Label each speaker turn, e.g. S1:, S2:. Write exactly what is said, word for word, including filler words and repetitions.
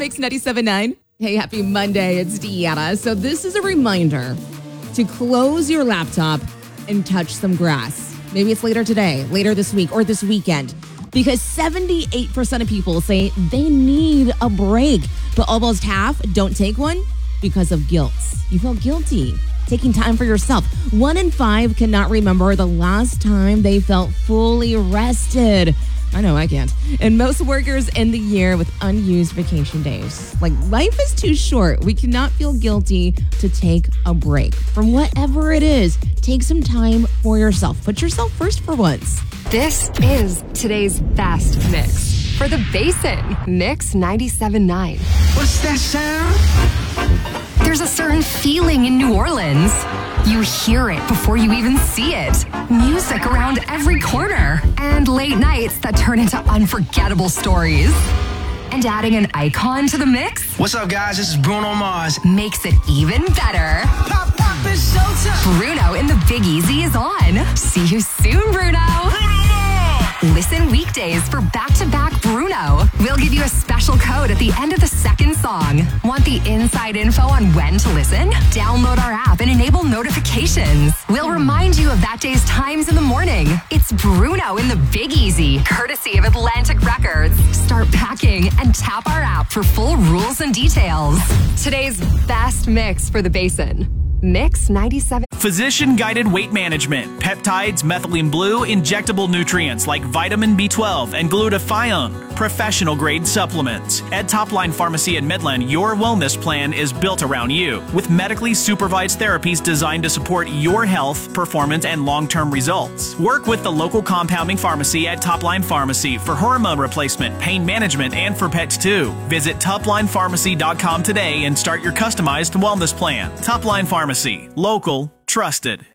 S1: Mix ninety-seven point nine. Hey, happy Monday. It's Deanna. So this is a reminder to close your laptop and touch some grass. Maybe it's later today, later this week, or this weekend. Because seventy-eight percent of people say they need a break, but almost half don't take one because of guilt. You feel guilty taking time for yourself. One in five cannot remember the last time they felt fully rested. I know I can't. And most workers end the year with unused vacation days. Like, life is too short. We cannot feel guilty to take a break. From whatever it is, take some time for yourself. Put yourself first for once.
S2: This is today's best mix for the Basin. Mix ninety-seven point nine.
S3: What's that sound?
S2: There's a certain feeling in New Orleans. You hear it before you even see it. Music around every corner. And late nights that turn into unforgettable stories. And adding an icon to the mix?
S3: What's up, guys? This is Bruno Mars.
S2: Makes it even better.
S3: Pop, pop, it's showtime.
S2: Bruno in the Big Easy is on. See you soon, Bruno. Listen weekdays for back-to-back Bruno. We'll give you a special code at the end of the second song. Want the inside info on when to listen? Download our app and enable notifications. We'll remind you of that day's times in the morning. It's Bruno in the Big Easy, courtesy of Atlantic Records. Start packing and tap our app for full rules and details. Today's best mix for the Basin. Mix ninety-seven.
S4: Physician-guided weight management, peptides, methylene blue, injectable nutrients like vitamin B twelve and glutathione, professional-grade supplements. At Topline Pharmacy in Midland, your wellness plan is built around you, with medically supervised therapies designed to support your health, performance, and long-term results. Work with the local compounding pharmacy at Topline Pharmacy for hormone replacement, pain management, and for pets too. Visit topline pharmacy dot com today and start your customized wellness plan. Topline Pharmacy. Local. Trusted.